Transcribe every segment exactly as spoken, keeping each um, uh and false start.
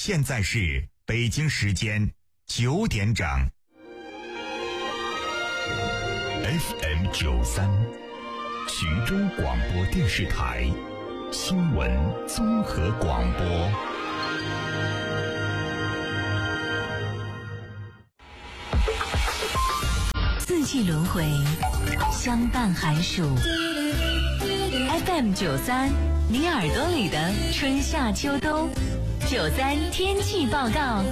现在是北京时间九点整。 F M 九三，徐州广播电视台新闻综合广播。 四季轮回，相伴寒暑。F M 九三，你耳朵里的春夏秋冬。九三天气报告，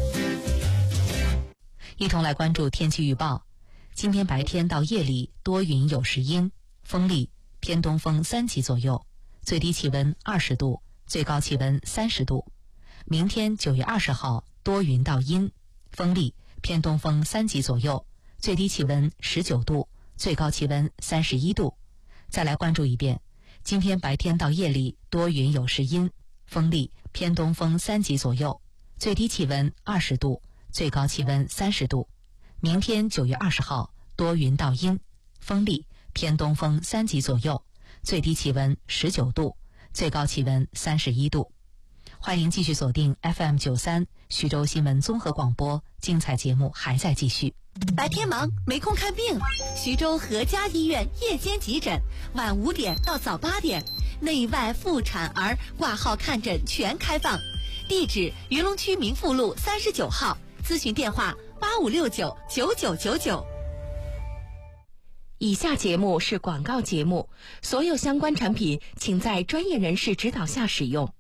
一同来关注天气预报。今天白天到夜里多云有时阴，风力偏东风三级左右，最低气温二十度，最高气温三十度。明天九月二十号多云到阴，风力偏东风三级左右，最低气温十九度，最高气温三十一度。再来关注一遍，今天白天到夜里多云有时阴，风力偏东风三级左右，最低气温二十度，最高气温三十度。明天九月二十号多云到阴，风力偏东风三级左右，最低气温十九度，最高气温三十一度。欢迎继续锁定 F M 九三徐州新闻综合广播，精彩节目还在继续。 白天忙没空看病，徐州和家医院夜间急诊，晚五点到早八点，内外妇产儿挂号看诊全开放。地址：云龙区民富路三十九号，咨询电话八五六九九九九九。 以下节目是广告节目，所有相关产品请在专业人士指导下使用。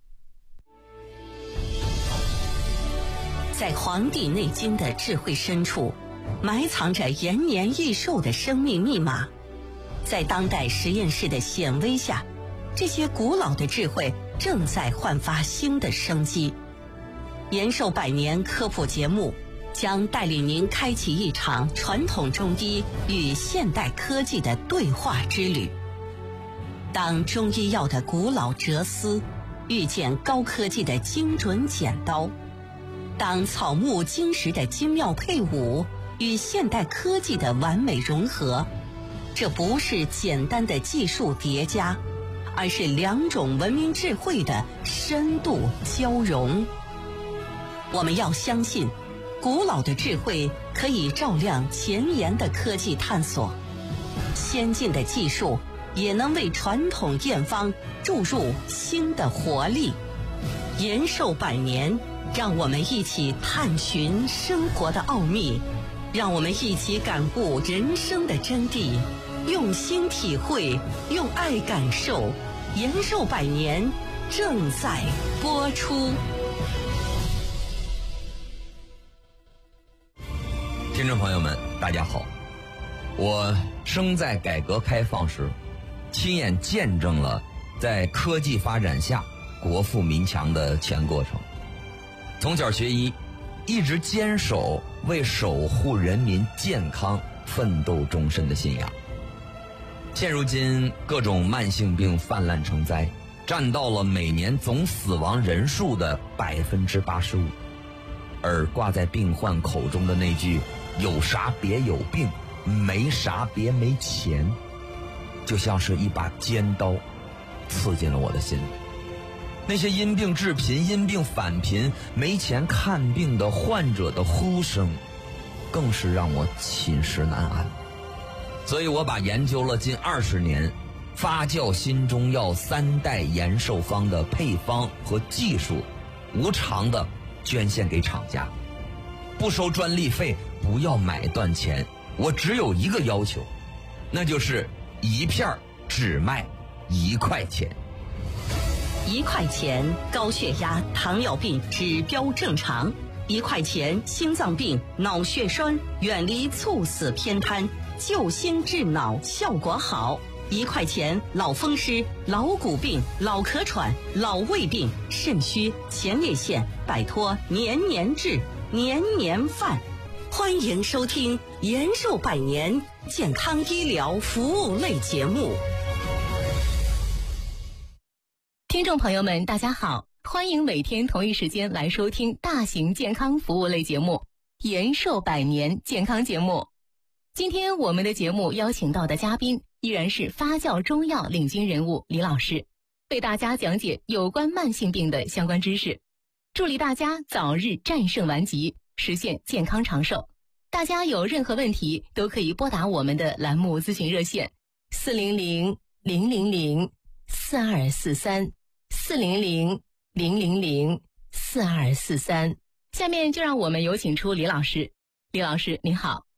在《黄帝内经》的智慧深处，埋藏着延年益寿的生命密码。在当代实验室的显微下，这些古老的智慧正在焕发新的生机。延寿百年科普节目将带领您开启一场传统中医与现代科技的对话之旅。当中医药的古老哲思遇见高科技的精准剪刀，当草木金石的精妙配伍与现代科技的完美融合，这不是简单的技术叠加，而是两种文明智慧的深度交融。我们要相信，古老的智慧可以照亮前沿的科技探索，先进的技术也能为传统验方注入新的活力。延寿百年，让我们一起探寻生活的奥秘，让我们一起感悟人生的真谛，用心体会，用爱感受。延寿百年正在播出。 听众朋友们，大家好，我生在改革开放时，亲眼见证了在科技发展下国富民强的全过程。从小学医，一直坚守为守护人民健康奋斗终身的信仰。现如今各种慢性病泛滥成灾，占到了每年总死亡人数的百分之八十五，而挂在病患口中的那句“有啥别有病，没啥别没钱”，就像是一把尖刀，刺进了我的心里。那些因病致贫、因病返贫、没钱看病的患者的呼声，更是让我寝食难安。所以我把研究了近二十年发酵新中药三代延寿方的配方和技术，无偿的捐献给厂家，不收专利费，不要买断钱。我只有一个要求，那就是一片只卖一块钱。 一块钱高血压、糖尿病指标正常；一块钱心脏病、脑血栓远离猝死偏瘫，救心治脑效果好；一块钱老风湿、老骨病、老咳喘、老胃病、肾虚、前列腺，摆脱年年治、年年犯。欢迎收听延寿百年健康医疗服务类节目。 听众朋友们，大家好，欢迎每天同一时间来收听大型健康服务类节目延寿百年健康节目。今天我们的节目邀请到的嘉宾依然是发酵中药领军人物李老师，为大家讲解有关慢性病的相关知识。 祝力大家早日战胜顽疾，实现健康长寿。大家有任何问题都可以拨打我们的栏目咨询热线四零零零零零四二四三四零零零零零四二四三。下面就让我们有请出李老师。李老师您好。